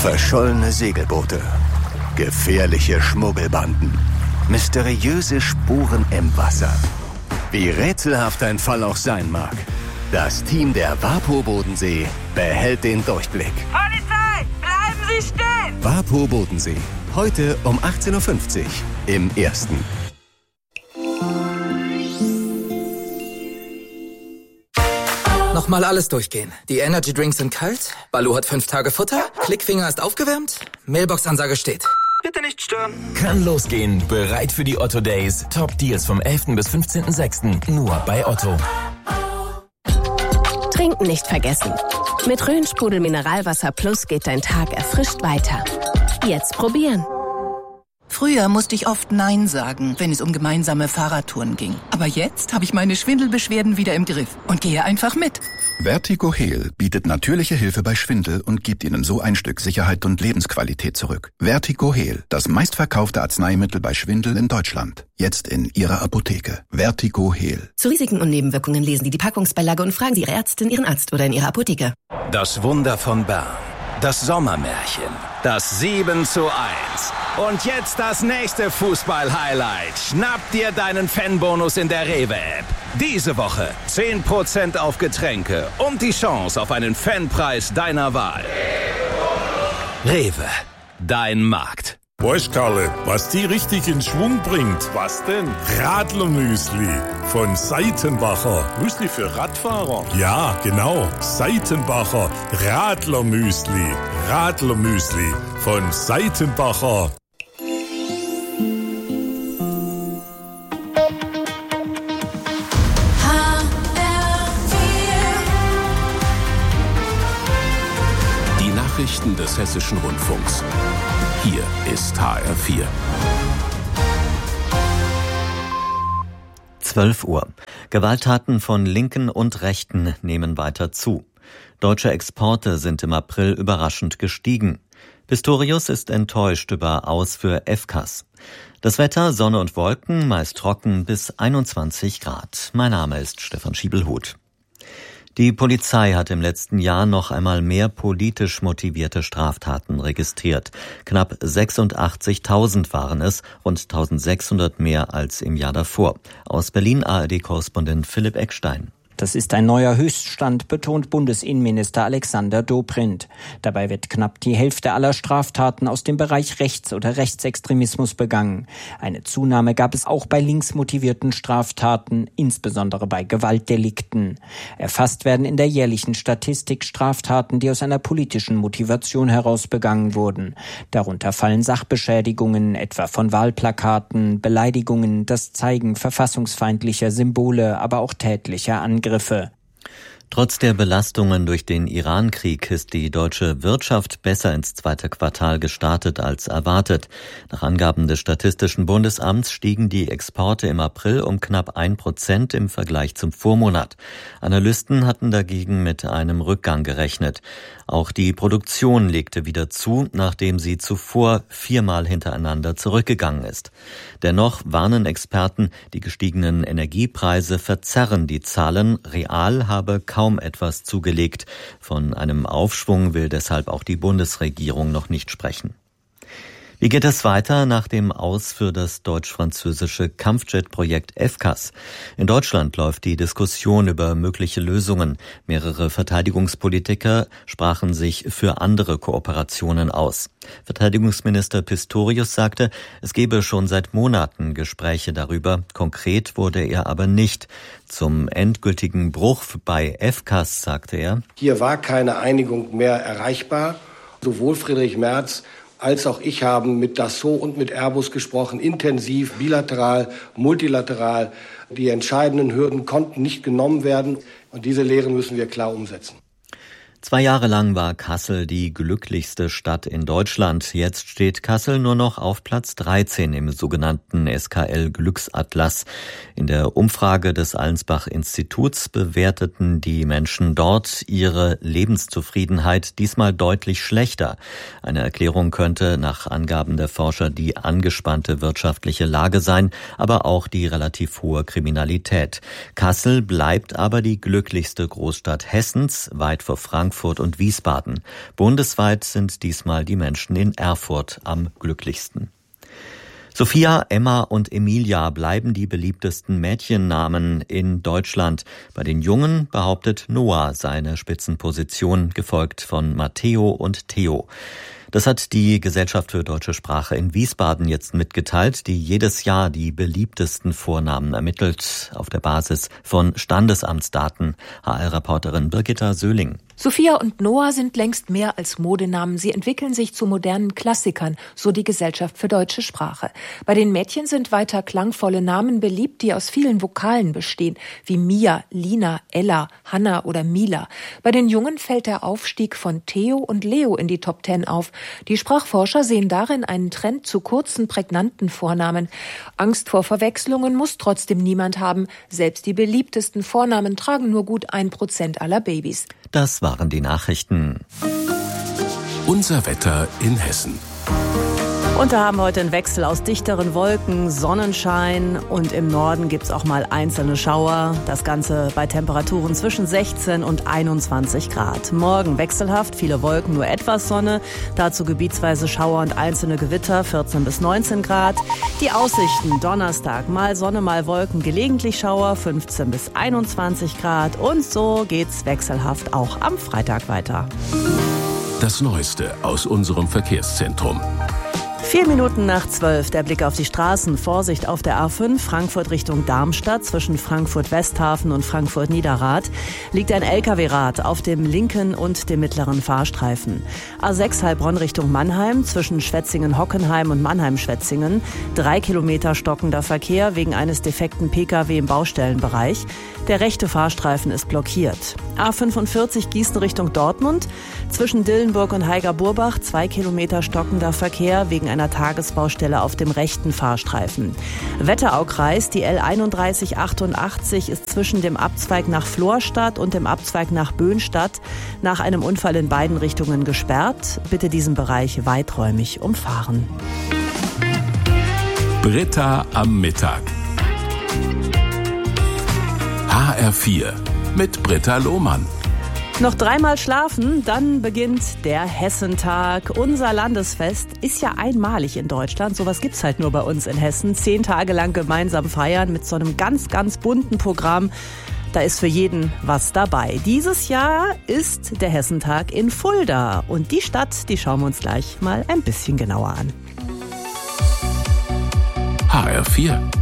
Verschollene Segelboote, gefährliche Schmuggelbanden, mysteriöse Spuren im Wasser. Wie rätselhaft ein Fall auch sein mag, das Team der WaPo Bodensee behält den Durchblick. Polizei, bleiben Sie stehen! WaPo Bodensee, heute um 18.50 Uhr im Ersten. Nochmal alles durchgehen. Die Energy Drinks sind kalt, Baloo hat 5 Tage Futter, Klickfinger ist aufgewärmt, Mailbox-Ansage steht. Bitte nicht stören. Kann losgehen. Bereit für die Otto Days. Top Deals vom 11. bis 15.06. Nur bei Otto. Trinken nicht vergessen. Mit Rhön-Sprudel Mineralwasser Plus geht dein Tag erfrischt weiter. Jetzt probieren. Früher musste ich oft Nein sagen, wenn es um gemeinsame Fahrradtouren ging. Aber jetzt habe ich meine Schwindelbeschwerden wieder im Griff und gehe einfach mit. Vertigo Heal bietet natürliche Hilfe bei Schwindel und gibt Ihnen so ein Stück Sicherheit und Lebensqualität zurück. Vertigo Heal, das meistverkaufte Arzneimittel bei Schwindel in Deutschland. Jetzt in Ihrer Apotheke. Vertigo Heal. Zu Risiken und Nebenwirkungen lesen Sie die Packungsbeilage und fragen Sie Ihre Ärztin, Ihren Arzt oder in Ihrer Apotheke. Das Wunder von Bern. Das Sommermärchen. Das 7:1. Und jetzt das nächste Fußball-Highlight. Schnapp dir deinen Fanbonus in der Rewe-App. Diese Woche 10% auf Getränke und die Chance auf einen Fanpreis deiner Wahl. Rewe, dein Markt. Weißt Karle, was die richtig in Schwung bringt? Was denn? Radlermüsli von Seitenbacher. Müsli für Radfahrer? Ja, genau. Seitenbacher Radlermüsli. Radlermüsli von Seitenbacher. Die Nachrichten des Hessischen Rundfunks. Hier ist HR4. 12 Uhr. Gewalttaten von Linken und Rechten nehmen weiter zu. Deutsche Exporte sind im April überraschend gestiegen. Pistorius ist enttäuscht über Aus für FCAS. Das Wetter, Sonne und Wolken, meist trocken bis 21 Grad. Mein Name ist Stefan Schiebelhuth. Die Polizei hat im letzten Jahr noch einmal mehr politisch motivierte Straftaten registriert. Knapp 86.000 waren es, rund 1.600 mehr als im Jahr davor. Aus Berlin ARD-Korrespondent Philipp Eckstein. Das ist ein neuer Höchststand, betont Bundesinnenminister Alexander Dobrindt. Dabei wird knapp die Hälfte aller Straftaten aus dem Bereich Rechts- oder Rechtsextremismus begangen. Eine Zunahme gab es auch bei linksmotivierten Straftaten, insbesondere bei Gewaltdelikten. Erfasst werden in der jährlichen Statistik Straftaten, die aus einer politischen Motivation heraus begangen wurden. Darunter fallen Sachbeschädigungen, etwa von Wahlplakaten, Beleidigungen, das Zeigen verfassungsfeindlicher Symbole, aber auch tätlicher Angriffe. Trotz der Belastungen durch den Iran-Krieg ist die deutsche Wirtschaft besser ins zweite Quartal gestartet als erwartet. Nach Angaben des Statistischen Bundesamts stiegen die Exporte im April um knapp 1% im Vergleich zum Vormonat. Analysten hatten dagegen mit einem Rückgang gerechnet. Auch die Produktion legte wieder zu, nachdem sie zuvor 4-mal hintereinander zurückgegangen ist. Dennoch warnen Experten, die gestiegenen Energiepreise verzerren die Zahlen. Real habe kaum etwas zugelegt. Von einem Aufschwung will deshalb auch die Bundesregierung noch nicht sprechen. Wie geht es weiter nach dem Aus für das deutsch-französische Kampfjet-Projekt FCAS? In Deutschland läuft die Diskussion über mögliche Lösungen. Mehrere Verteidigungspolitiker sprachen sich für andere Kooperationen aus. Verteidigungsminister Pistorius sagte, es gebe schon seit Monaten Gespräche darüber. Konkret wurde er aber nicht. Zum endgültigen Bruch bei FCAS sagte er: Hier war keine Einigung mehr erreichbar. Sowohl Friedrich Merz als auch ich haben mit Dassault und mit Airbus gesprochen, intensiv, bilateral, multilateral. Die entscheidenden Hürden konnten nicht genommen werden und diese Lehren müssen wir klar umsetzen. 2 Jahre lang war Kassel die glücklichste Stadt in Deutschland. Jetzt steht Kassel nur noch auf Platz 13 im sogenannten SKL Glücksatlas. In der Umfrage des Allensbach-Instituts bewerteten die Menschen dort ihre Lebenszufriedenheit diesmal deutlich schlechter. Eine Erklärung könnte nach Angaben der Forscher die angespannte wirtschaftliche Lage sein, aber auch die relativ hohe Kriminalität. Kassel bleibt aber die glücklichste Großstadt Hessens, weit vor Frankfurt Frankfurt und Wiesbaden. Bundesweit sind diesmal die Menschen in Erfurt am glücklichsten. Sophia, Emma und Emilia bleiben die beliebtesten Mädchennamen in Deutschland. Bei den Jungen behauptet Noah seine Spitzenposition, gefolgt von Matteo und Theo. Das hat die Gesellschaft für deutsche Sprache in Wiesbaden jetzt mitgeteilt, die jedes Jahr die beliebtesten Vornamen ermittelt, auf der Basis von Standesamtsdaten. HR-Reporterin Birgitta Söhling. Sophia und Noah sind längst mehr als Modenamen. Sie entwickeln sich zu modernen Klassikern, so die Gesellschaft für deutsche Sprache. Bei den Mädchen sind weiter klangvolle Namen beliebt, die aus vielen Vokalen bestehen, wie Mia, Lina, Ella, Hanna oder Mila. Bei den Jungen fällt der Aufstieg von Theo und Leo in die Top 10 auf. Die Sprachforscher sehen darin einen Trend zu kurzen, prägnanten Vornamen. Angst vor Verwechslungen muss trotzdem niemand haben. Selbst die beliebtesten Vornamen tragen nur gut 1% aller Babys. Das waren die Nachrichten. Unser Wetter in Hessen. Und da haben wir heute einen Wechsel aus dichteren Wolken, Sonnenschein und im Norden gibt's auch mal einzelne Schauer. Das Ganze bei Temperaturen zwischen 16 und 21 Grad. Morgen wechselhaft, viele Wolken, nur etwas Sonne. Dazu gebietsweise Schauer und einzelne Gewitter, 14 bis 19 Grad. Die Aussichten, Donnerstag, mal Sonne, mal Wolken, gelegentlich Schauer, 15 bis 21 Grad. Und so geht's wechselhaft auch am Freitag weiter. Das Neueste aus unserem Verkehrszentrum. 4 Minuten nach 12, der Blick auf die Straßen. Vorsicht auf der A5, Frankfurt Richtung Darmstadt. Zwischen Frankfurt-Westhafen und Frankfurt-Niederrad liegt ein LKW-Rad auf dem linken und dem mittleren Fahrstreifen. A6 Heilbronn Richtung Mannheim, zwischen Schwetzingen-Hockenheim und Mannheim-Schwetzingen. 3 Kilometer stockender Verkehr wegen eines defekten Pkw im Baustellenbereich. Der rechte Fahrstreifen ist blockiert. A45 Gießen Richtung Dortmund. Zwischen Dillenburg und Heiger-Burbach 2 Kilometer stockender Verkehr wegen einer Tagesbaustelle auf dem rechten Fahrstreifen. Wetteraukreis, die L3188 ist zwischen dem Abzweig nach Florstadt und dem Abzweig nach Böhnstadt nach einem Unfall in beiden Richtungen gesperrt. Bitte diesen Bereich weiträumig umfahren. Britta am Mittag. HR4 mit Britta Lohmann. Noch 3-mal schlafen, dann beginnt der Hessentag. Unser Landesfest ist ja einmalig in Deutschland. Sowas gibt's halt nur bei uns in Hessen. 10 Tage lang gemeinsam feiern mit so einem ganz, ganz bunten Programm. Da ist für jeden was dabei. Dieses Jahr ist der Hessentag in Fulda. Und die Stadt, die schauen wir uns gleich mal ein bisschen genauer an. HR4